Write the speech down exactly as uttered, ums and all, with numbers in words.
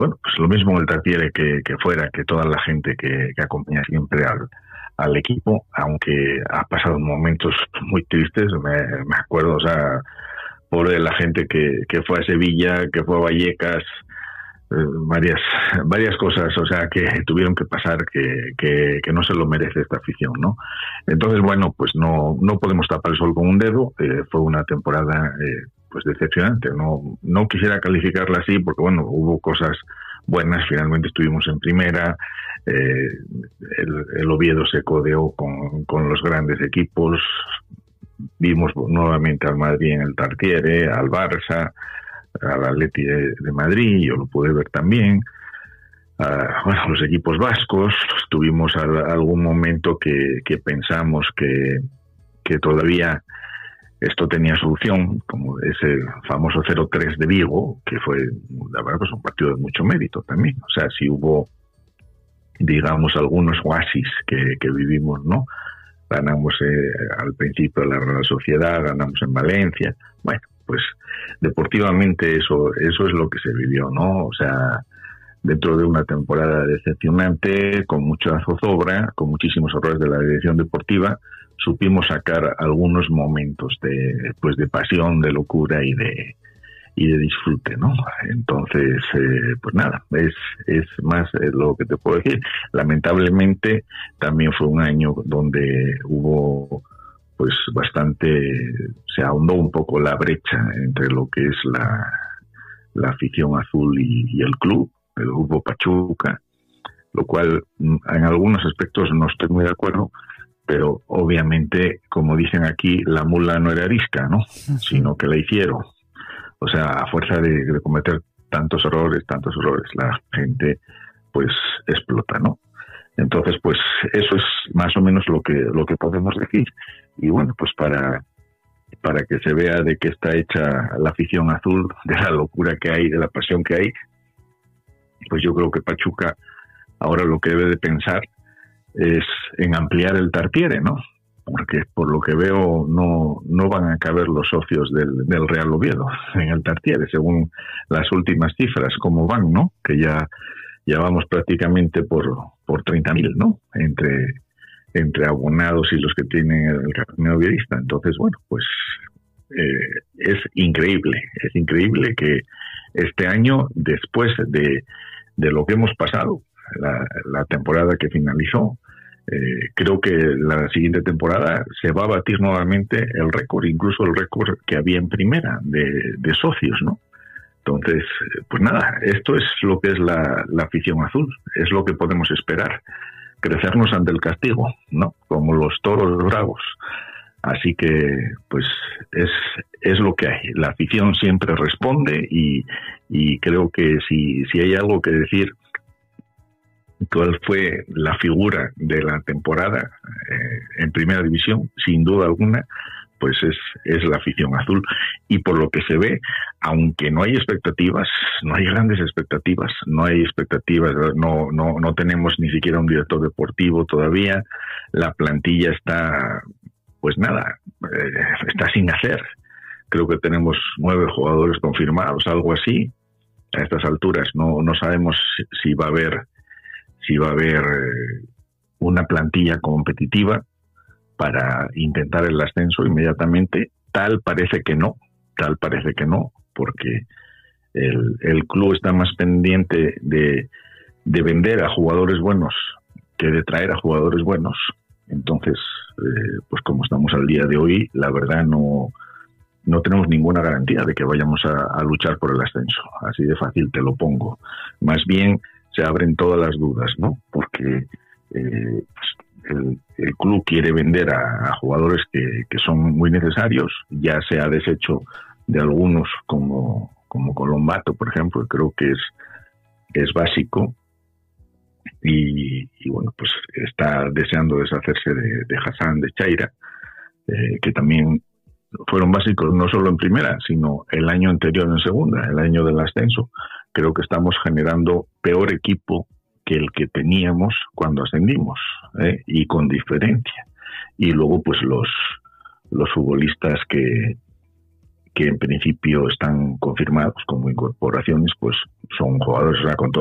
bueno, pues lo mismo el Tartiere que, que fuera, que toda la gente que, que acompaña siempre al, al equipo, aunque ha pasado momentos muy tristes, me, me acuerdo, o sea, pobre la gente que, que fue a Sevilla, que fue a Vallecas, eh, varias varias cosas, o sea, que tuvieron que pasar, que, que, que no se lo merece esta afición, ¿no? Entonces, bueno, pues no, no podemos tapar el sol con un dedo, eh, fue una temporada eh, pues decepcionante, no, no quisiera calificarla así porque, bueno, hubo cosas buenas, finalmente estuvimos en primera, eh, el, el Oviedo se codeó con, con los grandes equipos, vimos nuevamente al Madrid en el Tartiere, al Barça, al Atleti de, de Madrid, yo lo pude ver también, uh, bueno, los equipos vascos, tuvimos al, algún momento que, que pensamos que, que todavía esto tenía solución, como ese famoso cero tres de Vigo, que fue, la verdad, pues un partido de mucho mérito también, o sea, si hubo, digamos, algunos oasis que, que vivimos, ¿no? Ganamos eh, al principio la Real Sociedad, ganamos en Valencia, bueno, pues deportivamente eso eso es lo que se vivió, ¿no? O sea, dentro de una temporada decepcionante, con mucha zozobra, con muchísimos errores de la dirección deportiva, supimos sacar algunos momentos de pues de pasión, de locura y de y de disfrute, ¿no? Entonces, eh, pues nada, es es más eh, lo que te puedo decir. Lamentablemente también fue un año donde hubo pues bastante, se ahondó un poco la brecha entre lo que es la, la afición azul y, y el club, el grupo Pachuca, lo cual en algunos aspectos no estoy muy de acuerdo, pero obviamente, como dicen aquí, la mula no era arisca, ¿no? Uh-huh. Sino que la hicieron. O sea, a fuerza de, de cometer tantos errores, tantos errores, la gente pues explota, ¿no? Entonces, pues eso es más o menos lo que lo que podemos decir. Y bueno, pues para para que se vea de qué está hecha la afición azul, de la locura que hay, de la pasión que hay, pues yo creo que Pachuca ahora lo que debe de pensar es en ampliar el Tartiere, ¿no? Porque por lo que veo no no van a caber los socios del, del Real Oviedo en el Tartiere, según las últimas cifras, cómo van, ¿no? Que ya, ya vamos prácticamente por, por treinta mil, ¿no? Entre, entre abonados y los que tienen el carnet oviedista. Entonces, bueno, pues eh, es increíble, es increíble que este año, después de, de lo que hemos pasado, la, la temporada que finalizó, Eh, creo que la siguiente temporada se va a batir nuevamente el récord, incluso el récord que había en primera de, de socios, ¿no? Entonces, pues nada, esto es lo que es la, la afición azul, es lo que podemos esperar, crecernos ante el castigo, ¿no? Como los toros bravos. Así que, pues, es, es lo que hay. La afición siempre responde y, y creo que si, si hay algo que decir, cuál fue la figura de la temporada eh, en primera división, sin duda alguna, pues es, es la afición azul. Y por lo que se ve, aunque no hay expectativas, no hay grandes expectativas, no hay expectativas, no, no, no tenemos ni siquiera un director deportivo todavía, la plantilla está, pues nada, eh, está sin hacer. Creo que tenemos nueve jugadores confirmados, algo así. A estas alturas no, no sabemos si, si va a haber si va a haber una plantilla competitiva para intentar el ascenso inmediatamente. Tal parece que no, tal parece que no, porque el, el club está más pendiente de, de vender a jugadores buenos que de traer a jugadores buenos. Entonces, eh, pues como estamos al día de hoy, la verdad no, no tenemos ninguna garantía de que vayamos a, a luchar por el ascenso. Así de fácil te lo pongo. Más bien se abren todas las dudas, ¿no? Porque eh, el, el club quiere vender a, a jugadores que, que son muy necesarios. Ya se ha deshecho de algunos como, como Colombato, por ejemplo, creo que es, es básico. Y, y bueno, pues está deseando deshacerse de, de Hassan, de Chaira, eh, que también fueron básicos no solo en primera, sino el año anterior en segunda, el año del ascenso. Creo que estamos generando peor equipo que el que teníamos cuando ascendimos, ¿eh? Y con diferencia. Y luego, pues los los futbolistas que que en principio están confirmados como incorporaciones, pues son jugadores, o sea, con todo